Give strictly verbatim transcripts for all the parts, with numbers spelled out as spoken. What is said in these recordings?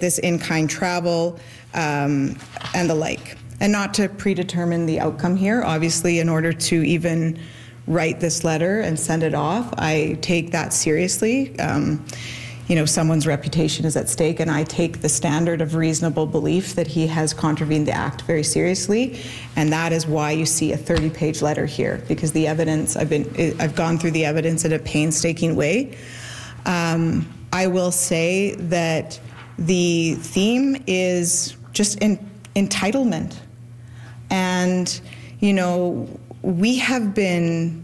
this in-kind travel, um, and the like. And not to predetermine the outcome here. Obviously, in order to even write this letter and send it off, I take that seriously. Um, you know, someone's reputation is at stake, and I take the standard of reasonable belief that he has contravened the act very seriously, and that is why you see a thirty-page letter here, because the evidence, I've been, I've gone through the evidence in a painstaking way. Um, I will say that the theme is just in, entitlement, and you know, we have been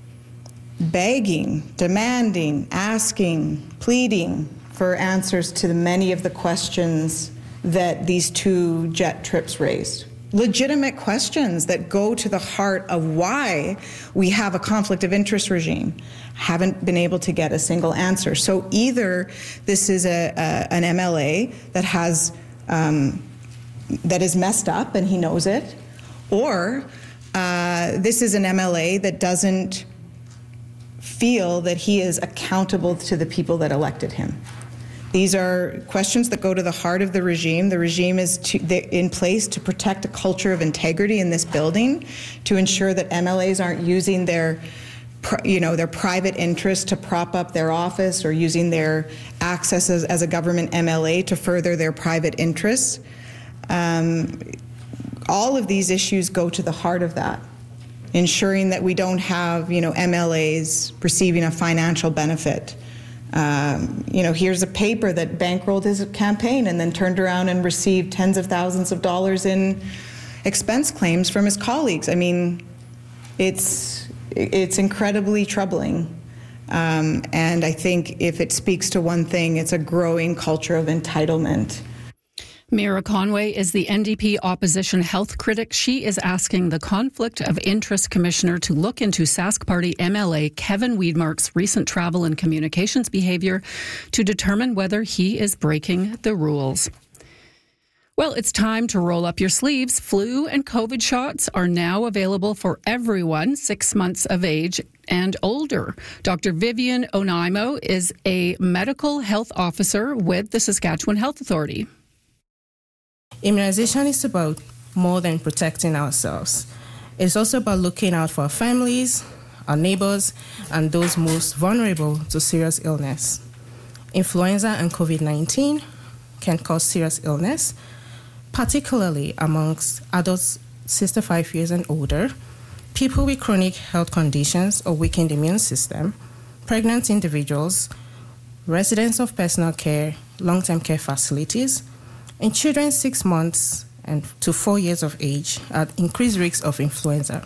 begging, demanding, asking, pleading for answers to the many of the questions that these two jet trips raised. Legitimate questions that go to the heart of why we have a conflict of interest regime. Haven't been able to get a single answer. So either this is a, a an M L A that has um, that is messed up and he knows it, or uh, this is an M L A that doesn't feel that he is accountable to the people that elected him. These are questions that go to the heart of the regime. The regime is to, in place to protect a culture of integrity in this building, to ensure that M L As aren't using their, you know, their private interest to prop up their office, or using their access as, as a government M L A to further their private interests. Um, all of these issues go to the heart of that, ensuring that we don't have, you know, M L As receiving a financial benefit. Um, you know, here's a paper that bankrolled his campaign and then turned around and received tens of thousands of dollars in expense claims from his colleagues. I mean, it's it's incredibly troubling. Um, and I think if it speaks to one thing, it's a growing culture of entitlement. Mira Conway is the N D P opposition health critic. She is asking the Conflict of Interest Commissioner to look into Sask Party M L A Kevin Weidmark's recent travel and communications behaviour to determine whether he is breaking the rules. Well, it's time to roll up your sleeves. Flu and COVID shots are now available for everyone six months of age and older. Doctor Vivian Onaimo is a medical health officer with the Saskatchewan Health Authority. Immunization is about more than protecting ourselves. It's also about looking out for our families, our neighbors, and those most vulnerable to serious illness. Influenza and COVID nineteen can cause serious illness, particularly amongst adults sixty-five years and older, people with chronic health conditions or weakened immune system, pregnant individuals, residents of personal care, long-term care facilities, and children six months and to four years of age at increased risks of influenza.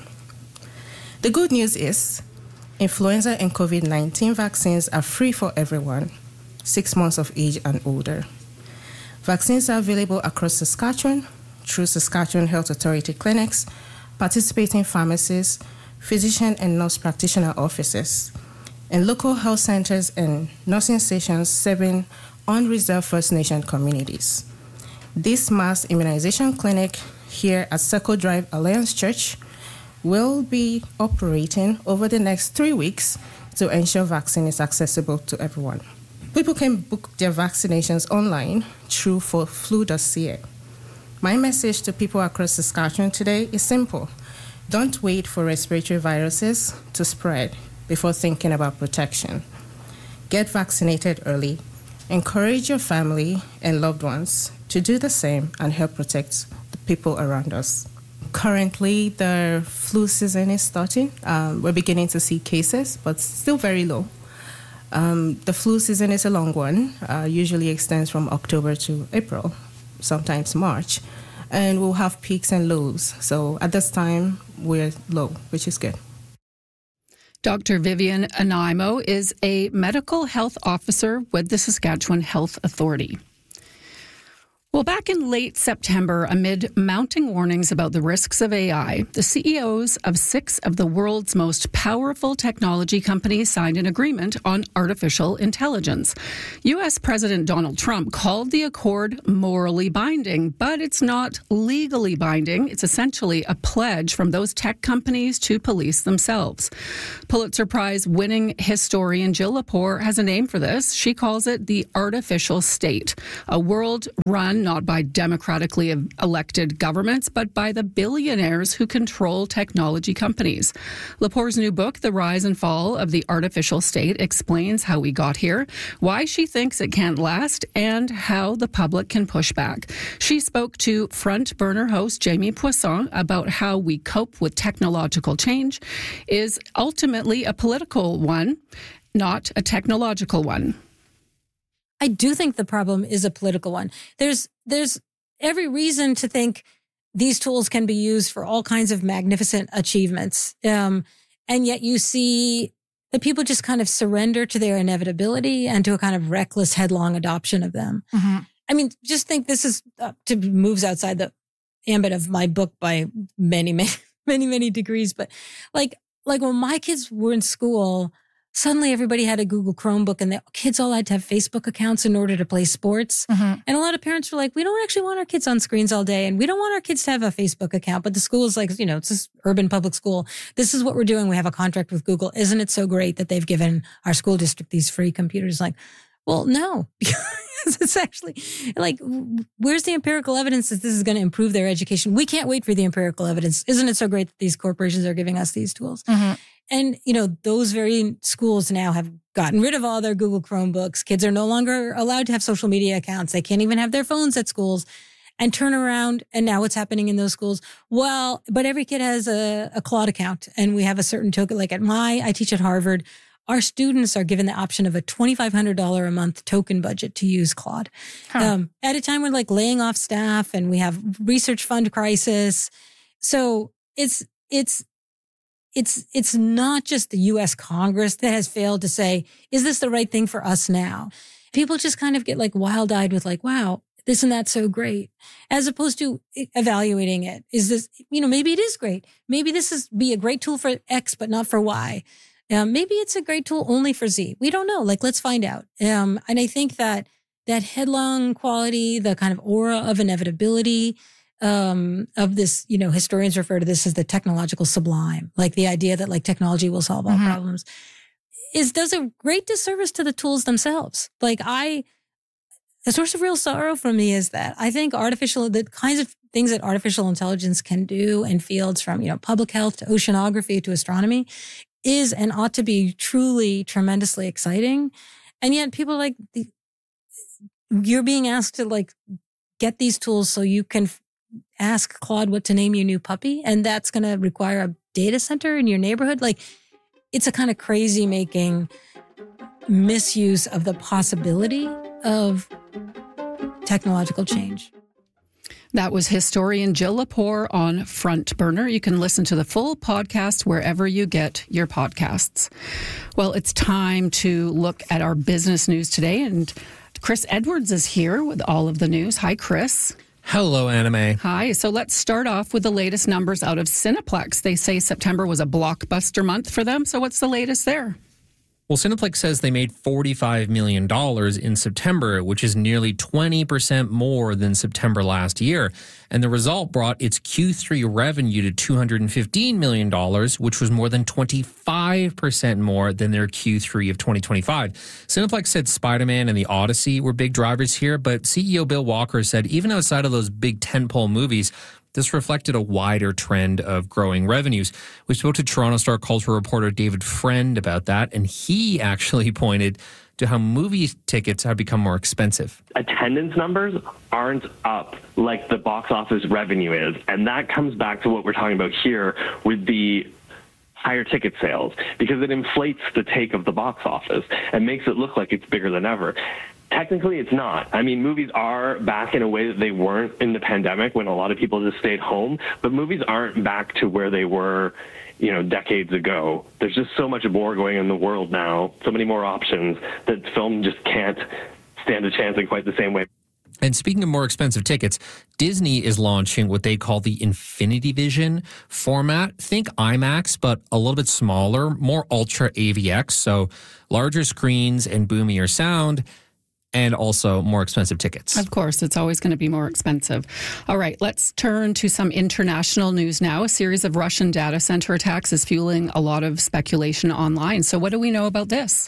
The good news is influenza and COVID nineteen vaccines are free for everyone, six months of age and older. Vaccines are available across Saskatchewan through Saskatchewan Health Authority clinics, participating pharmacies, physician and nurse practitioner offices, and local health centers and nursing stations serving unreserved First Nation communities. This mass immunization clinic here at Circle Drive Alliance Church will be operating over the next three weeks to ensure vaccine is accessible to everyone. People can book their vaccinations online through for flu dot c a. My message to people across Saskatchewan today is simple. Don't wait for respiratory viruses to spread before thinking about protection. Get vaccinated early. Encourage your family and loved ones to do the same and help protect the people around us. Currently, the flu season is starting. Um, we're beginning to see cases, but still very low. Um, the flu season is a long one, uh, usually extends from October to April, sometimes March, and we'll have peaks and lows. So at this time, we're low, which is good. Doctor Vivian Onaimo is a medical health officer with the Saskatchewan Health Authority. Well, back in late September, amid mounting warnings about the risks of A I, the C E Os of six of the world's most powerful technology companies signed an agreement on artificial intelligence. U S. President Donald Trump called the accord morally binding, but it's not legally binding. It's essentially a pledge from those tech companies to police themselves. Pulitzer Prize winning historian Jill Lepore has a name for this. She calls it the artificial state, a world run not by democratically elected governments, but by the billionaires who control technology companies. Lepore's new book, The Rise and Fall of the Artificial State, explains how we got here, why she thinks it can't last, and how the public can push back. She spoke to Front Burner host Jamie Poisson about how we cope with technological change is ultimately a political one, not a technological one. I do think the problem is a political one. There's there's every reason to think these tools can be used for all kinds of magnificent achievements. Um, and yet you see that people just kind of surrender to their inevitability and to a kind of reckless, headlong adoption of them. Mm-hmm. I mean, just think this is uh, to moves outside the ambit of my book by many, many, many, many degrees. But like, like when my kids were in school, suddenly everybody had a Google Chromebook and the kids all had to have Facebook accounts in order to play sports. Mm-hmm. And a lot of parents were like, we don't actually want our kids on screens all day and we don't want our kids to have a Facebook account. But the school is like, you know, it's this urban public school. This is what we're doing. We have a contract with Google. Isn't it so great that they've given our school district these free computers? Like, well, no, because it's actually like, where's the empirical evidence that this is going to improve their education? We can't wait for the empirical evidence. Isn't it so great that these corporations are giving us these tools? Mm-hmm. And, you know, those very schools now have gotten rid of all their Google Chromebooks. Kids are no longer allowed to have social media accounts. They can't even have their phones at schools and turn around. And now what's happening in those schools? Well, but every kid has a, a Claude account and we have a certain token. Like at my, I teach at Harvard. Our students are given the option of a twenty-five hundred dollars a month token budget to use Claude. Huh. Um, at a time we're like laying off staff and we have research fund crisis. So it's, it's, It's it's not just the U S Congress that has failed to say, is this the right thing for us now? People just kind of get like wild-eyed with like, wow, isn't that so great? As opposed to evaluating it. Is this, you know, maybe it is great. Maybe this is be a great tool for X, but not for Y. Um, maybe it's a great tool only for Z. We don't know. Like, let's find out. Um, and I think that that headlong quality, the kind of aura of inevitability, Um, of this, you know, historians refer to this as the technological sublime, like the idea that like technology will solve all mm-hmm. problems, is does a great disservice to the tools themselves. Like I, a source of real sorrow for me is that I think artificial, the kinds of things that artificial intelligence can do in fields from, you know, public health to oceanography to astronomy is and ought to be truly tremendously exciting. And yet people like, the, you're being asked to like get these tools so you can ask Claude what to name your new puppy, and that's going to require a data center in your neighborhood. Like, it's a kind of crazy making misuse of the possibility of technological change. That was historian Jill Lepore on Front Burner. You can listen to the full podcast wherever you get your podcasts. Well, it's time to look at our business news today, and Chris Edwards is here with all of the news. Hi, Chris. Hello, Anna Mae. Hi. So let's start off with the latest numbers out of Cineplex. They say September was a blockbuster month for them. So what's the latest there? Well, Cineplex says they made forty-five million dollars in September, which is nearly twenty percent more than September last year. And the result brought its Q three revenue to two hundred fifteen million dollars, which was more than twenty-five percent more than their Q three of twenty twenty-five. Cineplex said Spider-Man and The Odyssey were big drivers here, but C E O Bill Walker said even outside of those big tentpole movies, this reflected a wider trend of growing revenues. We spoke to Toronto Star culture reporter David Friend about that, and he actually pointed to how movie tickets have become more expensive. Attendance numbers aren't up like the box office revenue is, and that comes back to what we're talking about here with the higher ticket sales, because it inflates the take of the box office and makes it look like it's bigger than ever. Technically, it's not. I mean, movies are back in a way that they weren't in the pandemic when a lot of people just stayed home, but movies aren't back to where they were, you know, decades ago. There's just so much more going on in the world now, so many more options that film just can't stand a chance in quite the same way. And speaking of more expensive tickets, Disney is launching what they call the Infinity Vision format. Think IMAX, but a little bit smaller, more ultra A V X, so larger screens and boomier sound, and also more expensive tickets. Of course, it's always going to be more expensive. All right, let's turn to some international news now. A series of Russian data center attacks is fueling a lot of speculation online. So what do we know about this?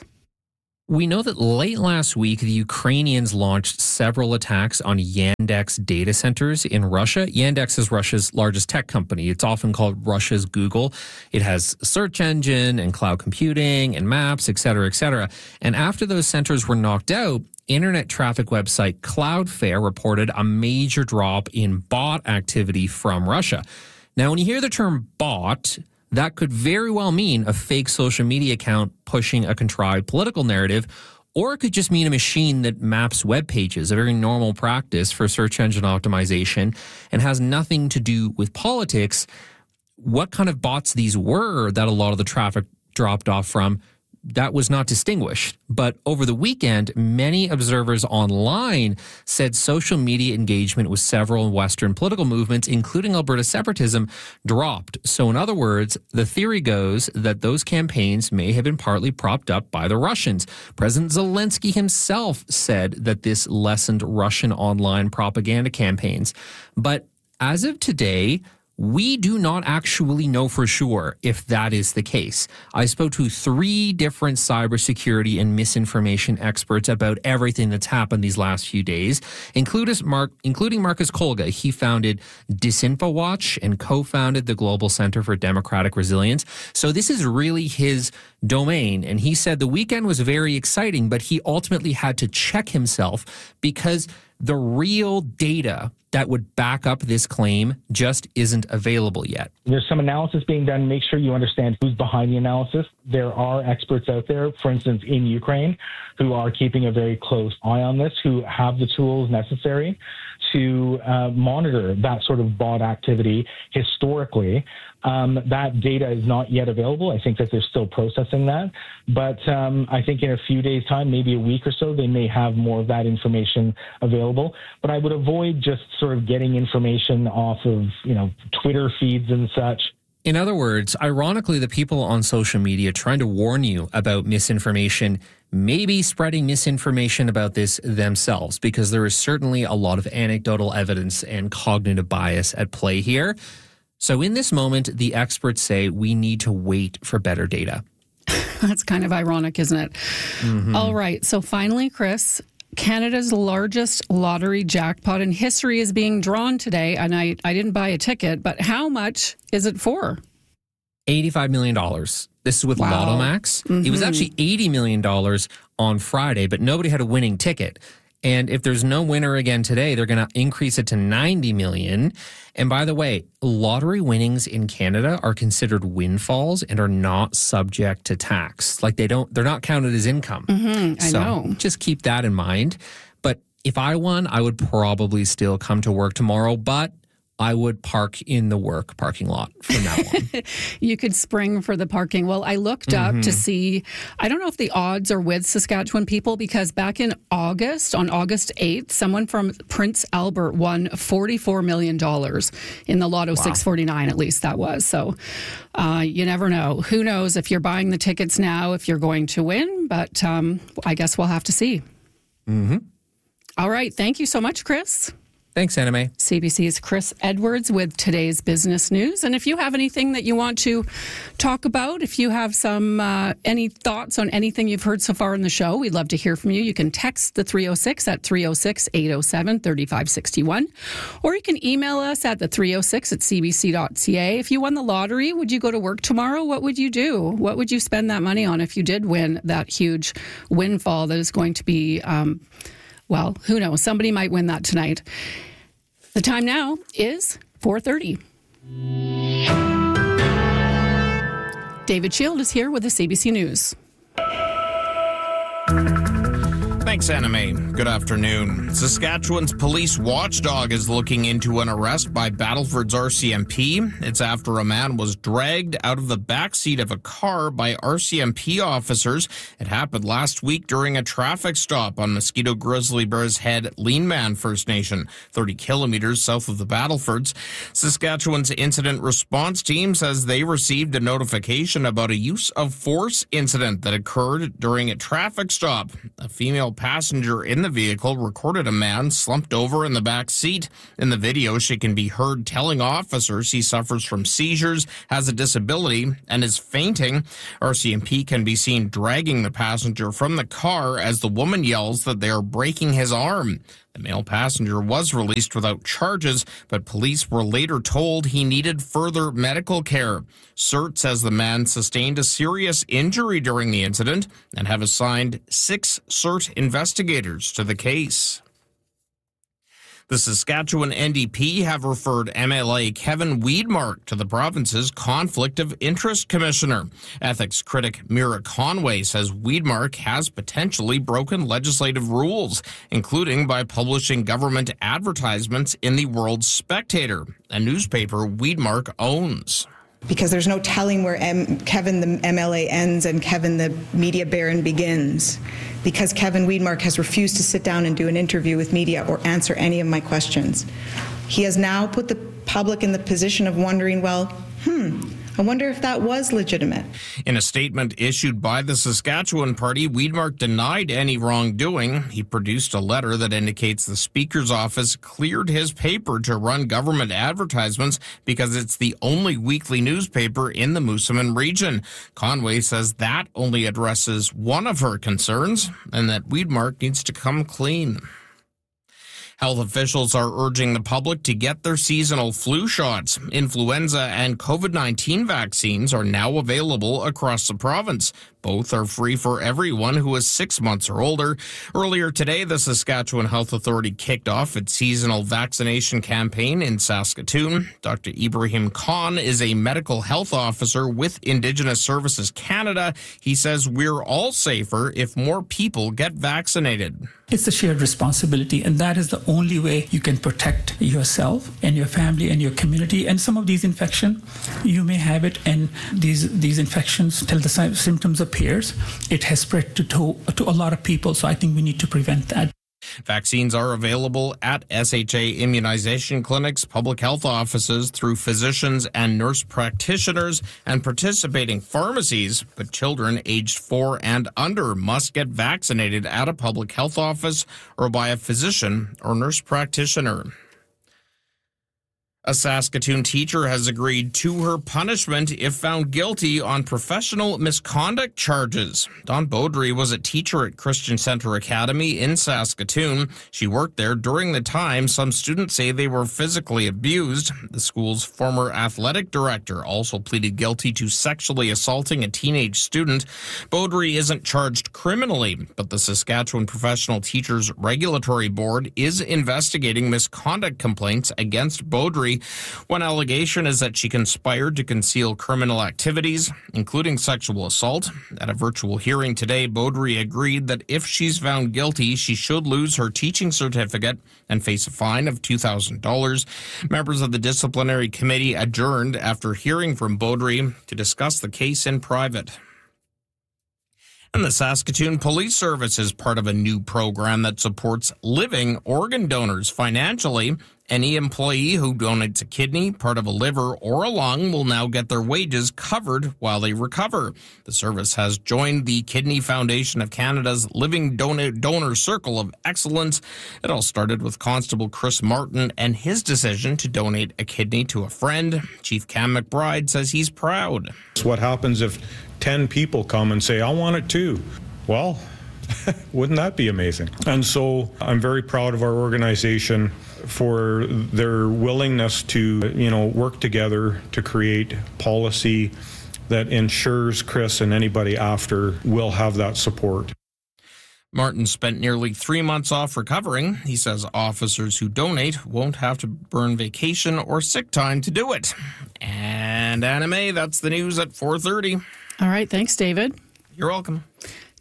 We know that late last week, the Ukrainians launched several attacks on Yandex data centers in Russia. Yandex is Russia's largest tech company. It's often called Russia's Google. It has a search engine and cloud computing and maps, et cetera, et cetera. And after those centers were knocked out, internet traffic website Cloudflare reported a major drop in bot activity from Russia. Now, when you hear the term bot, that could very well mean a fake social media account pushing a contrived political narrative, or it could just mean a machine that maps web pages, a very normal practice for search engine optimization, and has nothing to do with politics. What kind of bots these were that a lot of the traffic dropped off from, that was not distinguished. But over the weekend, many observers online said social media engagement with several Western political movements, including Alberta separatism, dropped. So in other words, the theory goes that those campaigns may have been partly propped up by the Russians. President Zelensky himself said that this lessened Russian online propaganda campaigns. But as of today, we do not actually know for sure if that is the case. I spoke to three different cybersecurity and misinformation experts about everything that's happened these last few days, including Marcus Kolga. He founded DisinfoWatch and co-founded the Global Center for Democratic Resilience. So this is really his domain. And he said the weekend was very exciting, but he ultimately had to check himself because the real data that would back up this claim just isn't available yet. There's some analysis being done. Make sure you understand who's behind the analysis. There are experts out there, for instance, in Ukraine, who are keeping a very close eye on this, who have the tools necessary to uh, monitor that sort of bot activity historically. Um, that data is not yet available. I think that they're still processing that. But um, I think in a few days' time, maybe a week or so, they may have more of that information available. But I would avoid just sort of getting information off of, you know, Twitter feeds and such. In other words, ironically, the people on social media trying to warn you about misinformation may be spreading misinformation about this themselves, because there is certainly a lot of anecdotal evidence and cognitive bias at play here. So in this moment, the experts say we need to wait for better data. That's kind of ironic, isn't it? Mm-hmm. All right. So finally, Chris, Canada's largest lottery jackpot in history is being drawn today. And I, I didn't buy a ticket, but how much is it for? eighty-five million dollars. This is with wow. LottoMax. Mm-hmm. It was actually eighty million dollars on Friday, but nobody had a winning ticket. And if there's no winner again today, they're going to increase it to ninety million dollars. And by the way, lottery winnings in Canada are considered windfalls and are not subject to tax. Like they don't, they're not counted as income. Mm-hmm, I so know. Just keep that in mind. But if I won, I would probably still come to work tomorrow, but I would park in the work parking lot from now on. You could spring for the parking. Well, I looked mm-hmm. up to see, I don't know if the odds are with Saskatchewan people, because back in August, on August eighth, someone from Prince Albert won forty-four million dollars in the Lotto wow. six forty-nine, at least that was. So uh, you never know. Who knows if you're buying the tickets now, if you're going to win, but um, I guess we'll have to see. Mm-hmm. All right. Thank you so much, Chris. Thanks, Anna May. C B C's Chris Edwards with today's business news. And if you have anything that you want to talk about, if you have some uh, any thoughts on anything you've heard so far in the show, we'd love to hear from you. You can text the three oh six at three oh six, eight oh seven, thirty-five sixty-one, or you can email us at the three oh six at c b c dot c a. If you won the lottery, would you go to work tomorrow? What would you do? What would you spend that money on if you did win that huge windfall that is going to be... Um, Well, who knows? Somebody might win that tonight. The time now is four thirty. David Shield is here with the C B C News. Thanks, Anna May. Good afternoon. Saskatchewan's police watchdog is looking into an arrest by Battleford's R C M P. It's after a man was dragged out of the backseat of a car by R C M P officers. It happened last week during a traffic stop on Mosquito Grizzly Bear's Head Leanman First Nation, thirty kilometers south of the Battlefords. Saskatchewan's incident response team says they received a notification about a use of force incident that occurred during a traffic stop. A female passenger in the vehicle recorded a man slumped over in the back seat. In the video, she can be heard telling officers he suffers from seizures, has a disability, and is fainting. R C M P can be seen dragging the passenger from the car as the woman yells that they are breaking his arm. The male passenger was released without charges, but police were later told he needed further medical care. C E R T says the man sustained a serious injury during the incident and have assigned six C E R T investigators to the case. The Saskatchewan N D P have referred M L A Kevin Weidmark to the province's Conflict of Interest Commissioner. Ethics critic Mira Conway says Weidmark has potentially broken legislative rules, including by publishing government advertisements in the World Spectator, a newspaper Weidmark owns. Because there's no telling where M- Kevin the M L A ends and Kevin the media baron begins. Because Kevin Weidmark has refused to sit down and do an interview with media or answer any of my questions. He has now put the public in the position of wondering, well, hmm, I wonder if that was legitimate. In a statement issued by the Saskatchewan Party, Weidmark denied any wrongdoing. He produced a letter that indicates the Speaker's office cleared his paper to run government advertisements because it's the only weekly newspaper in the Moosomin region. Conway says that only addresses one of her concerns and that Weidmark needs to come clean. Health officials are urging the public to get their seasonal flu shots. Influenza and COVID nineteen vaccines are now available across the province. Both are free for everyone who is six months or older. Earlier today, the Saskatchewan Health Authority kicked off its seasonal vaccination campaign in Saskatoon. Doctor Ibrahim Khan is a medical health officer with Indigenous Services Canada. He says we're all safer if more people get vaccinated. It's a shared responsibility, and that is the only way you can protect yourself and your family and your community. And some of these infections, you may have it, and these these infections, till the symptoms appears, it has spread to, to to a lot of people. So I think we need to prevent that. Vaccines are available at S H A immunization clinics, public health offices, through physicians and nurse practitioners, and participating pharmacies. But children aged four and under must get vaccinated at a public health office or by a physician or nurse practitioner. A Saskatoon teacher has agreed to her punishment if found guilty on professional misconduct charges. Dawn Beaudry was a teacher at Christian Centre Academy in Saskatoon. She worked there during the time some students say they were physically abused. The school's former athletic director also pleaded guilty to sexually assaulting a teenage student. Beaudry isn't charged criminally, but the Saskatchewan Professional Teachers Regulatory Board is investigating misconduct complaints against Beaudry. One allegation is that she conspired to conceal criminal activities, including sexual assault. At a virtual hearing today, Beaudry agreed that if she's found guilty, she should lose her teaching certificate and face a fine of two thousand dollars. Members of the disciplinary committee adjourned after hearing from Beaudry to discuss the case in private. And the Saskatoon Police Service is part of a new program that supports living organ donors financially. Any employee who donates a kidney, part of a liver, or a lung will now get their wages covered while they recover. The service has joined the Kidney Foundation of Canada's Living Donor, Donor Circle of Excellence. It all started with Constable Chris Martin and his decision to donate a kidney to a friend. Chief Cam McBride says he's proud. What happens if ten people come and say, I want it too? Well, wouldn't that be amazing? And so I'm very proud of our organization for their willingness to, you know, work together to create policy that ensures Chris and anybody after will have that support. Martin spent nearly three months off recovering. He says officers who donate won't have to burn vacation or sick time to do it. And Anna May, that's the news at four thirty. All right, thanks, David. You're welcome.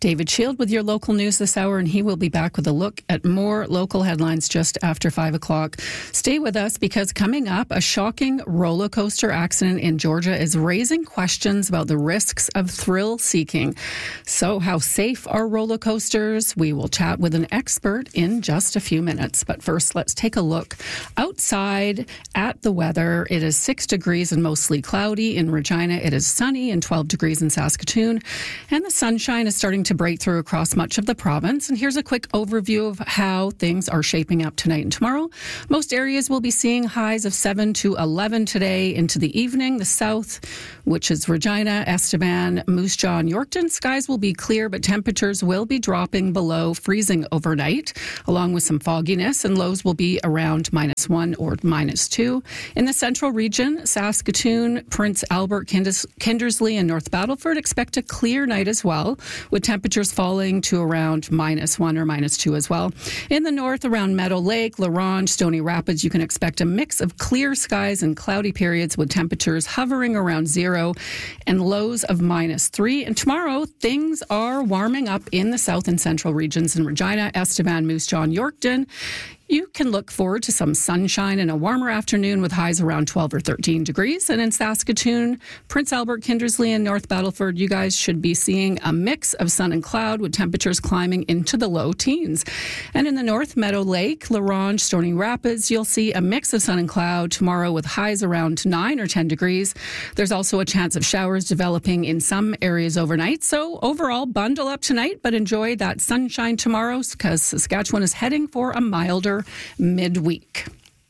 David Shield with your local news this hour, and he will be back with a look at more local headlines just after five o'clock. Stay with us because coming up, a shocking roller coaster accident in Georgia is raising questions about the risks of thrill seeking. So how safe are roller coasters? We will chat with an expert in just a few minutes. But first, let's take a look outside at the weather. It is six degrees and mostly cloudy in Regina. It is sunny and twelve degrees in Saskatoon. And the sunshine is starting to break through across much of the province. And here's a quick overview of how things are shaping up tonight and tomorrow. Most areas will be seeing highs of seven to eleven today into the evening. The south, which is Regina, Estevan, Moose Jaw, and Yorkton, skies will be clear, but temperatures will be dropping below freezing overnight, along with some fogginess, and lows will be around minus one or minus two. In the central region, Saskatoon, Prince Albert, Kinders- Kindersley, and North Battleford expect a clear night as well, with temperatures falling to around minus one or minus two as well. In the north, around Meadow Lake, La Ronge, Stony Rapids, you can expect a mix of clear skies and cloudy periods with temperatures hovering around zero and lows of minus three. And tomorrow, things are warming up in the south and central regions in Regina, Estevan, Moose Jaw, and Yorkton. You can look forward to some sunshine and a warmer afternoon with highs around twelve or thirteen degrees. And in Saskatoon, Prince Albert, Kindersley, and North Battleford, you guys should be seeing a mix of sun and cloud with temperatures climbing into the low teens. And in the north, Meadow Lake, La Ronge, Stony Rapids, you'll see a mix of sun and cloud tomorrow with highs around nine or ten degrees. There's also a chance of showers developing in some areas overnight. So overall, bundle up tonight, but enjoy that sunshine tomorrow because Saskatchewan is heading for a milder midweek.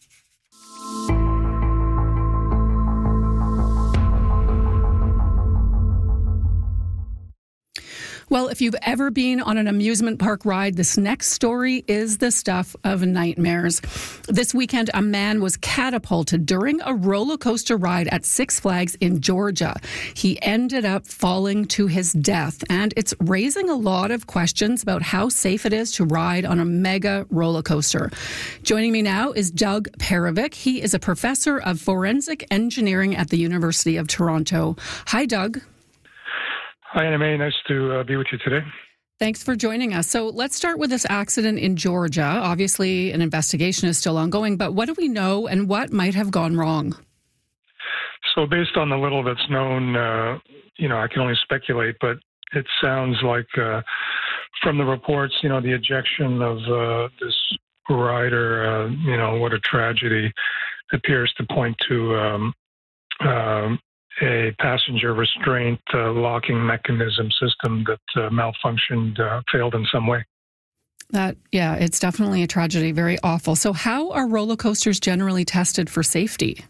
Well, if you've ever been on an amusement park ride, this next story is the stuff of nightmares. This weekend, a man was catapulted during a roller coaster ride at Six Flags in Georgia. He ended up falling to his death, and it's raising a lot of questions about how safe it is to ride on a mega roller coaster. Joining me now is Doug Perovic. He is a professor of forensic engineering at the University of Toronto. Hi, Doug. Hi, Anna May. Nice to uh, be with you today. Thanks for joining us. So let's start with this accident in Georgia. Obviously, an investigation is still ongoing, but what do we know and what might have gone wrong? So based on the little that's known, uh, you know, I can only speculate, but it sounds like uh, from the reports, you know, the ejection of uh, this rider, uh, you know, what a tragedy, appears to point to um, um, a passenger restraint uh, locking mechanism system that uh, malfunctioned, uh, failed in some way. That, yeah, it's definitely a tragedy, very awful. So how are roller coasters generally tested for safety?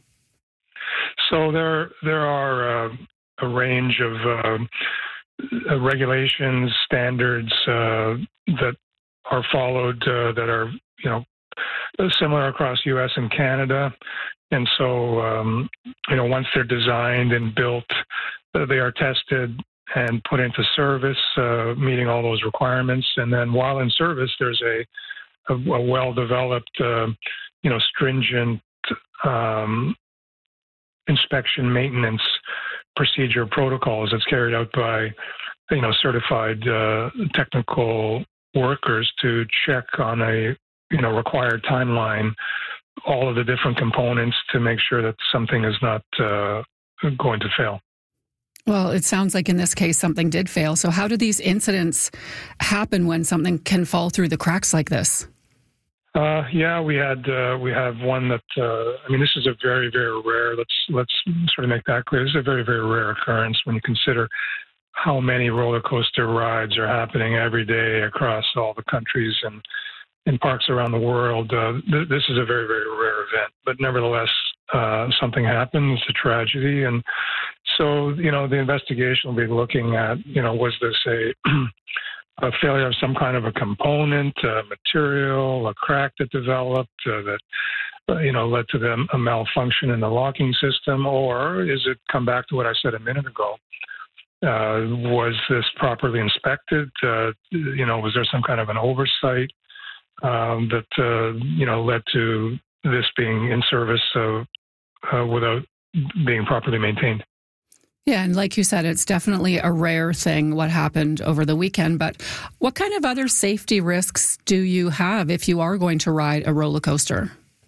So there, there are uh, a range of uh, uh, regulations, standards uh, that are followed uh, that are, you know, similar across U S and Canada. And so, um, you know, once they're designed and built, uh, they are tested and put into service, uh, meeting all those requirements. And then while in service, there's a, a, a well-developed, uh, you know, stringent um, inspection maintenance procedure protocols that's carried out by, you know, certified uh, technical workers to check on a, you know, required timeline all of the different components to make sure that something is not uh, going to fail. Well, it sounds like in this case something did fail. So how do these incidents happen when something can fall through the cracks like this? Uh, yeah, we had uh, we have one that uh, I mean, this is a very very rare. Let's let's sort of make that clear. This is a very very rare occurrence when you consider how many roller coaster rides are happening every day across all the countries and in parks around the world. Uh, th- this is a very, very rare event, but nevertheless, uh, something happened. It's a tragedy. And so, you know, the investigation will be looking at, you know, was this a, a failure of some kind of a component, a material, a crack that developed uh, that, uh, you know, led to the, a malfunction in the locking system? Or is it come back to what I said a minute ago? Uh, was this properly inspected? Uh, you know, was there some kind of an oversight Um, that, uh, you know, led to this being in service uh, uh, without being properly maintained? Yeah, and like you said, it's definitely a rare thing what happened over the weekend. But what kind of other safety risks do you have if you are going to ride a roller coaster?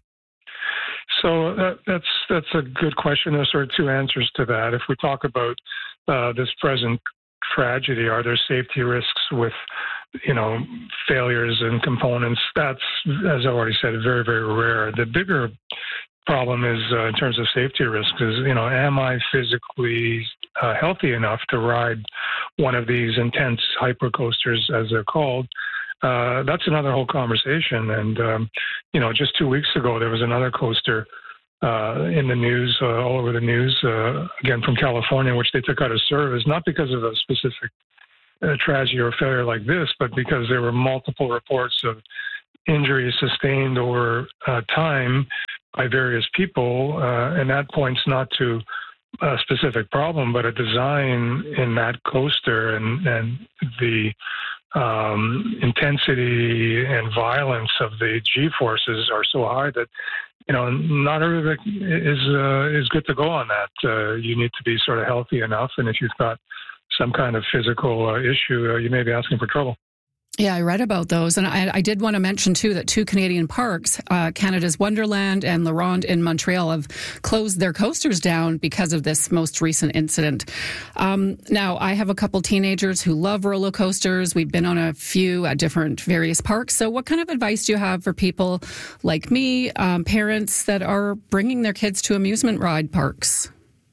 So that, that's that's a good question. There's sort of two answers to that. If we talk about uh, this present tragedy, are there safety risks with, you know, failures and components? That's, as I already said, very, very rare. The bigger problem is uh, in terms of safety risks is, you know, am I physically uh, healthy enough to ride one of these intense hypercoasters, as they're called? Uh, that's another whole conversation. And, um, you know, just two weeks ago, there was another coaster uh, in the news, uh, all over the news, uh, again, from California, which they took out of service, not because of a specific uh, tragedy or failure like this, but because there were multiple reports of injuries sustained over uh, time by various people, uh, and that points not to a specific problem, but a design in that coaster and, and the um, intensity and violence of the G-forces are so high that, you know, not everybody is uh, is good to go on that. Uh, you need to be sort of healthy enough, and if you've got some kind of physical uh, issue, uh, you may be asking for trouble. Yeah, I read about those. And I, I did want to mention, too, that two Canadian parks, uh, Canada's Wonderland and La Ronde in Montreal, have closed their coasters down because of this most recent incident. Um, now, I have a couple teenagers who love roller coasters. We've been on a few at different various parks. So what kind of advice do you have for people like me, um, parents that are bringing their kids to amusement ride parks?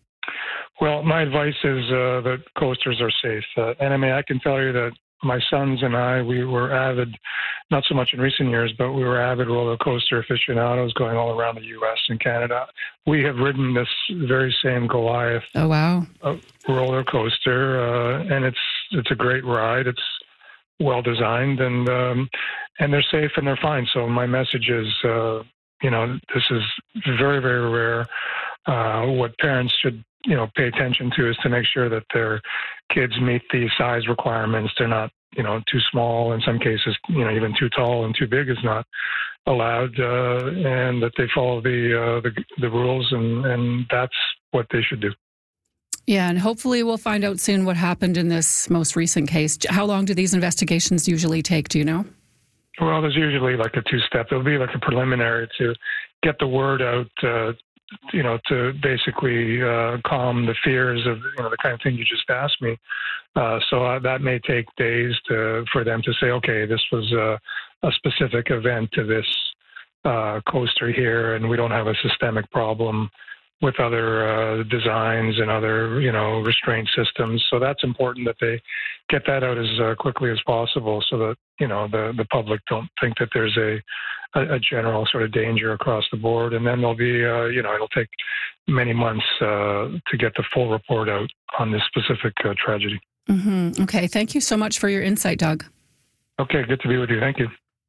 Well, my advice is uh, that coasters are safe. Uh, and I mean, I can tell you that my sons and I, we were avid, not so much in recent years, but we were avid roller coaster aficionados going all around the U S and Canada. We have ridden this very same Goliath oh, wow. uh, roller coaster, uh, and it's it's a great ride. It's well designed, and um, and they're safe and they're fine. So my message is, uh, you know, this is very, very rare. Uh, what parents should, you know, pay attention to is to make sure that their kids meet the size requirements. They're not, you know, too small. In some cases, you know, even too tall and too big is not allowed, uh, and that they follow the, uh, the the rules, and, and that's what they should do. Yeah, and hopefully we'll find out soon what happened in this most recent case. How long do these investigations usually take? Do you know? Well, there's usually like a two-step. There'll be like a preliminary to get the word out, uh, you know, to basically uh, calm the fears of, you know, the kind of thing you just asked me. Uh, so uh, that may take days to, for them to say, okay, this was a, a specific event to this uh, coaster here, and we don't have a systemic problem with other uh, designs and other, you know, restraint systems. So that's important that they get that out as uh, quickly as possible, so that, you know, the, the public don't think that there's a, a, a general sort of danger across the board. And then there'll be, uh, you know, it'll take many months uh, to get the full report out on this specific uh, tragedy. Mm-hmm. Okay. Thank you so much for your insight, Doug. Okay. Good to be with you. Thank you.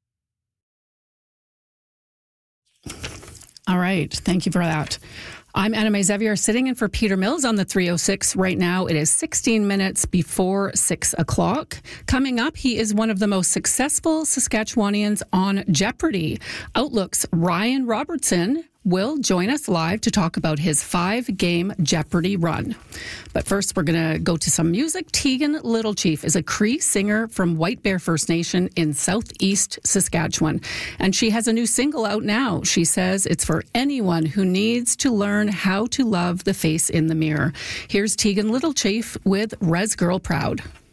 All right. Thank you for that. I'm Anna Mae Xavier, sitting in for Peter Mills on the three oh six. Right now, it is sixteen minutes before six o'clock. Coming up, he is one of the most successful Saskatchewanians on Jeopardy! Outlook's Ryan Robertson will join us live to talk about his five-game Jeopardy! Run. But first, we're going to go to some music. Tegan Littlechief is a Cree singer from White Bear First Nation in southeast Saskatchewan, and she has a new single out now. She says it's for anyone who needs to learn how to love the face in the mirror. Here's Tegan Littlechief with Res Girl Proud.